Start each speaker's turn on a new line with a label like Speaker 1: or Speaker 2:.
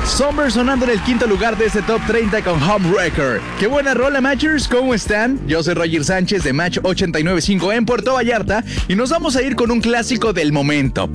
Speaker 1: Summer sonando en el quinto lugar de este Top 30 con Homewrecker. ¡Qué buena rola, Matchers! ¿Cómo están? Yo soy Roger Sánchez de Match 89.5 en Puerto Vallarta y nos vamos a ir con un clásico del momento.